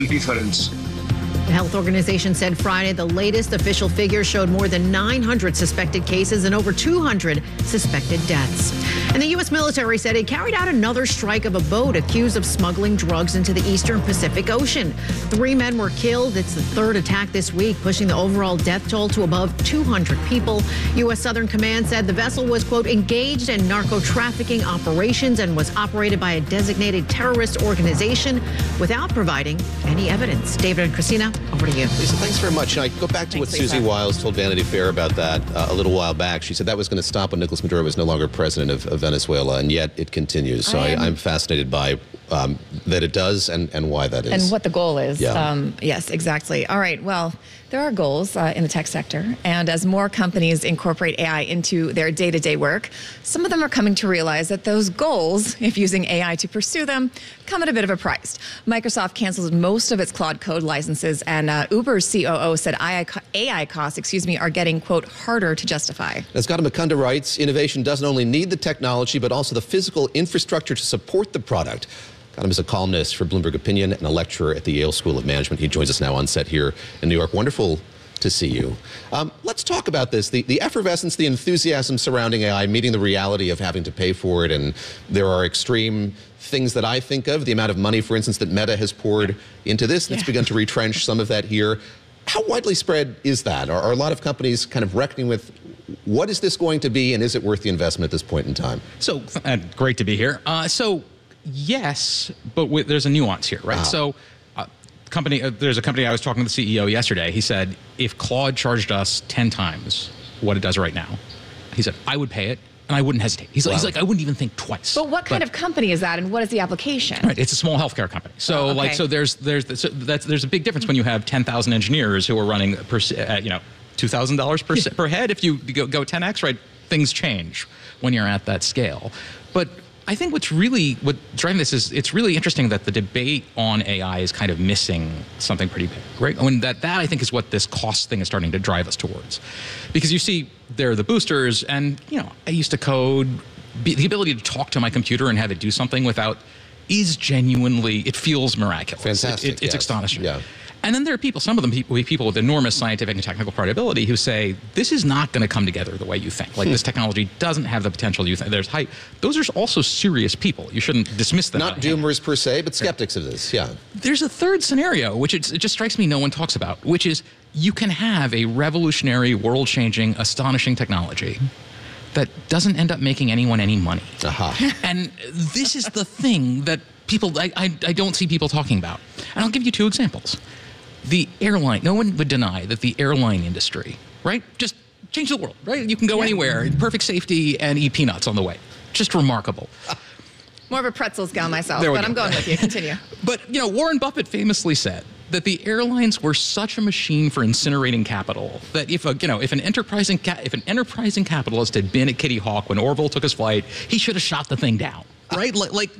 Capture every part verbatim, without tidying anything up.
difference. The health organization said Friday the latest official figures showed more than nine hundred suspected cases and over two hundred suspected deaths. And the U S military said it carried out another strike of a boat accused of smuggling drugs into the eastern Pacific Ocean. Three men were killed. It's the third attack this week, pushing the overall death toll to above two hundred people. U S Southern Command said the vessel was, quote, engaged in narco-trafficking operations and was operated by a designated terrorist organization without providing any evidence. David and Christina, over to you. Lisa, thanks very much. I go back to Thanks, what Susie Lisa. Wiles told Vanity Fair about that uh, a little while back. She said that was going to stop when Nicolas Maduro was no longer president of, of Venezuela, and yet it continues. So I I, I'm fascinated by um, that it does and, and why that is. And what the goal is. Yeah. Um, yes, exactly. All right. Well, there are goals uh, in the tech sector. And as more companies incorporate A I into their day-to-day work, some of them are coming to realize that those goals, if using A I to pursue them, come at a bit of a price. Microsoft canceled most of its Claude Code licenses, and uh, Uber's C O O said A I costs, excuse me, are getting, quote, harder to justify. As Gautam Mukunda writes, innovation doesn't only need the technology, but also the physical infrastructure to support the product. Gautam is a columnist for Bloomberg Opinion and a lecturer at the Yale School of Management. He joins us now on set here in New York. Wonderful to see you. Um, let's talk about this. The, the effervescence, the enthusiasm surrounding A I, meeting the reality of having to pay for it, and there are extreme things that I think of, the amount of money, for instance, that Meta has poured into this, and it's begun to retrench some of that here. How widely spread is that? Are, are a lot of companies kind of reckoning with what is this going to be, and is it worth the investment at this point in time? So, uh, great to be here. Uh, so, yes, but w there's a nuance here, right? Wow. So, uh, company, uh, there's a company I was talking to the C E O yesterday. He said, if Claude charged us ten times what it does right now, he said, I would pay it, and I wouldn't hesitate. He's, wow. like, he's like, I wouldn't even think twice. But what kind but, of company is that, and what is the application? Right, it's a small healthcare company. So, oh, okay. like, so there's there's so that's there's a big difference when you have ten thousand engineers who are running per, uh, you know, two thousand dollars per per head. If you go, go ten X, right, things change when you're at that scale. But I think what's really, what driving this is, it's really interesting that the debate on A I is kind of missing something pretty big, right? I mean, that, that I think is what this cost thing is starting to drive us towards. Because you see, there are the boosters, and, you know, I used to code, be, the ability to talk to my computer and have it do something without is genuinely, it feels miraculous. Fantastic, It, it, it's yes. astonishing. Yeah. And then there are people, some of them people, people with enormous scientific and technical credibility who say, this is not going to come together the way you think. Like, this technology doesn't have the potential you think. There's hype. Those are also serious people. You shouldn't dismiss them. Not doomers per se, but skeptics of this, yeah. There's a third scenario, which it's, it just strikes me no one talks about, which is you can have a revolutionary, world-changing, astonishing technology that doesn't end up making anyone any money. Aha. And this is the thing that people, I, I, I don't see people talking about. And I'll give you two examples. The airline, no one would deny that the airline industry, right, just changed the world, right? You can go yeah. anywhere, perfect safety, and eat peanuts on the way. Just remarkable. More of a pretzels gal myself, There we but go. I'm going with you. Continue. But, you know, Warren Buffett famously said that the airlines were such a machine for incinerating capital that if a, you know, if an enterprising ca if an enterprising capitalist had been at Kitty Hawk when Orville took his flight, he should have shot the thing down, right? like, like,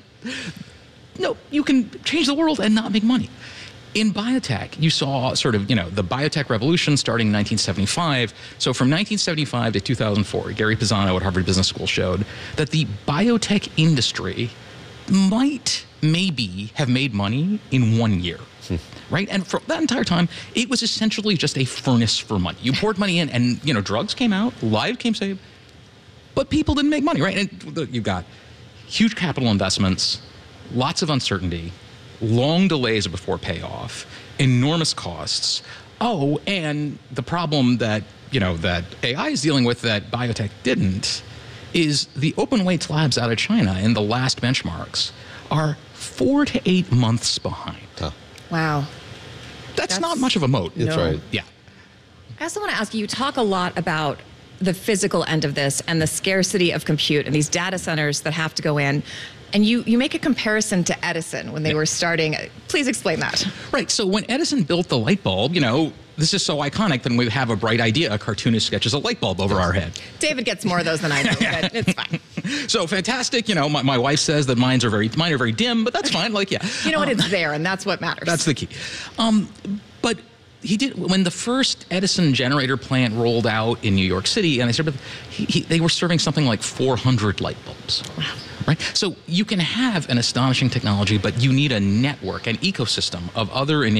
no, you can change the world and not make money. In biotech, you saw sort of, you know, the biotech revolution starting in nineteen seventy-five. So from nineteen seventy-five to two thousand four, Gary Pisano at Harvard Business School showed that the biotech industry might, maybe, have made money in one year. Right? And for that entire time, it was essentially just a furnace for money. You poured money in and, you know, drugs came out, lives came saved, but people didn't make money, right? And you've got huge capital investments, lots of uncertainty, long delays before payoff, enormous costs. Oh, and the problem that, you know, that A I is dealing with that biotech didn't is the open weights labs out of China in the last benchmarks are four to eight months behind. Huh. Wow. That's, That's not much of a moat. That's No. right. Yeah. I also want to ask you, you talk a lot about the physical end of this and the scarcity of compute and these data centers that have to go in. And you, you make a comparison to Edison when they Yeah. were starting. Please explain that. Right. So when Edison built the light bulb, you know, this is so iconic that when we have a bright idea, a cartoonist sketches a light bulb over our head. David gets more of those than I do, but it's fine. So fantastic. You know, my, my wife says that mines are very, mine are very dim, but that's fine. Like, yeah. You know what? Um, It's there, and that's what matters. That's the key. Um, but he did when the first Edison generator plant rolled out in New York City, and they started, he, he, they were serving something like four hundred light bulbs. Wow. Right? So you can have an astonishing technology, but you need a network, an ecosystem of other